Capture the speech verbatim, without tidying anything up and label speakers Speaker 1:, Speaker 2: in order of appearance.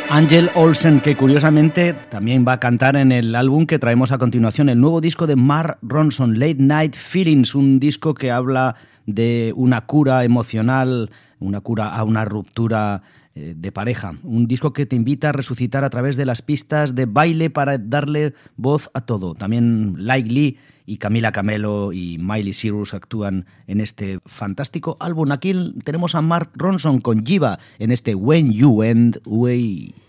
Speaker 1: Angel Olsen, que curiosamente también va a cantar en el álbum que traemos a continuación, el nuevo disco de Mark Ronson, Late Night Feelings, un disco que habla de una cura emocional, una cura a una ruptura eh, de pareja, un disco que te invita a resucitar a través de las pistas de baile para darle voz a todo. También Like Lee y Camila Cabello y Miley Cyrus actúan en este fantástico álbum. Aquí tenemos a Mark Ronson con Jiva en este When You Went Away.